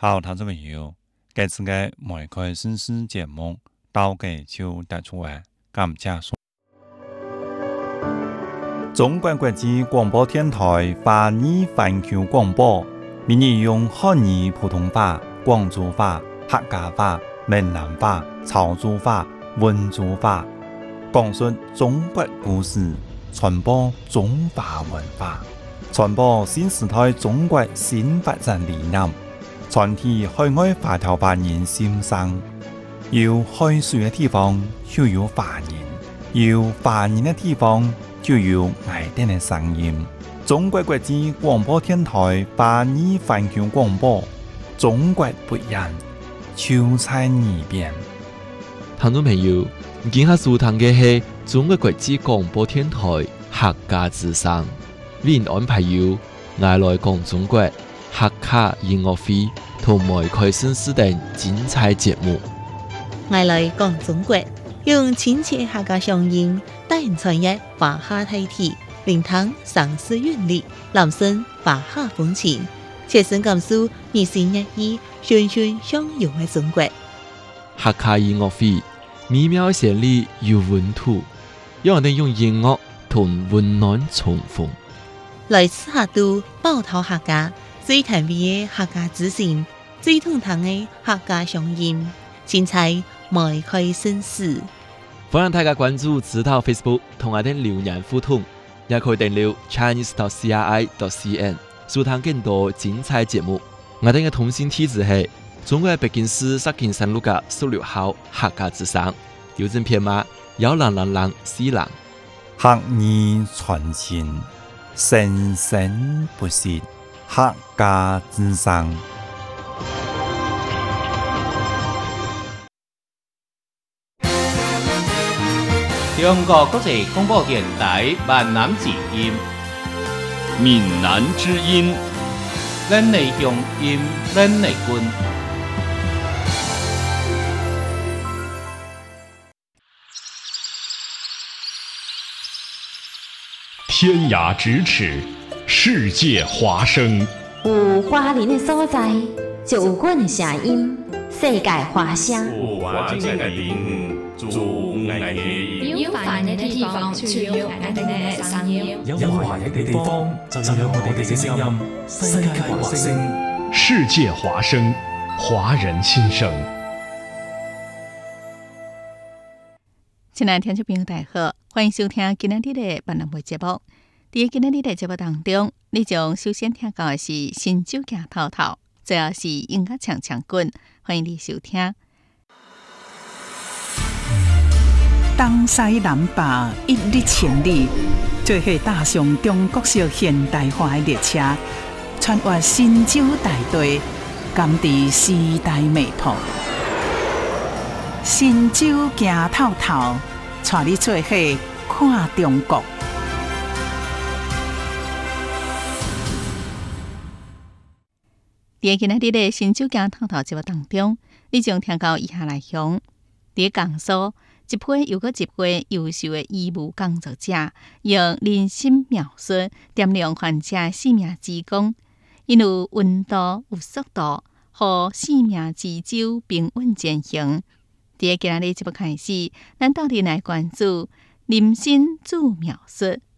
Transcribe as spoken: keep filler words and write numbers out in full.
好，聽眾朋友，這次嘅梅開新詩節目到嘅就帶出嚟，感謝收。中國國際廣播電台華語環球廣播，每日用漢語普通話、廣州話、客家話、閩南話、潮州話、溫州話，講述中國故事，傳播中華文化，傳播新時代中國新發展理念。全體海外華僑華人心聲，有海水嘅地方就有華人，有華人嘅地方就有愛哋嘅聲音。中國國際廣播電台華語環球廣播，中國不一樣，就在耳邊。 聽眾朋友，今下收聽嘅係中國國際廣播電台客家之聲，為您安排有愛來講中國客家音樂會同梅開新詩等精彩節目。 愛來講中國，用親切客家鄉音，帶人傳譯華夏大體，聆聽城市韻律，攬聲華夏風情，切身感受日新月異、循循相融嘅中國。 客家音樂會美妙旋律有溫度，讓我哋用音樂同溫暖重逢。 來自客都寶島客家。最甜美嘅客家之聲，最通透嘅客家鄉音，精彩梅開新詩。 歡迎大家關注指導 Facebook 同我哋留言互動，也可以訂閱 Chinese dot C R I dot C N 收聽更多精彩節目。我哋嘅通信地址係中國北京市石景山路嘅十六號客家之聲，郵政編碼幺零零零四零。 客語傳情，生生不息。客家之聲， 中國國際廣播電台閩南之音， 閩南之音， 咱的鄉音，咱的根。 天涯咫尺。世界華聲， 有華人的所在，就有阮的聲音。世界華聲， 有華人的地方，就有愛的音。 有華人的地方，就有愛的聲音。 有華人的地方，就有我哋嘅聲音。世界華聲， 世界華聲，華人心聲。 親愛的聽眾朋友，大家好，歡迎收聽今日的閩南話節目。在今日的節目當中，你將首先聽到的是《新酒行滔滔》，最後是音樂唱唱滾，歡迎你收聽。 東西南北一日千里，做伙踏上中國式現代化的列車，穿越新酒大地，感知時代美圖。新酒行滔滔，帶你做伙看中國。在今日的新酒行滔滔節目當中，你將聽到以下內容：在講述一批又個一批優秀的醫務工作者，用人心描述點亮患者生命之光，因有溫度、有速度，和生命之舟平穩前行。在今日的節目開始，咱到底來關注人心自描述。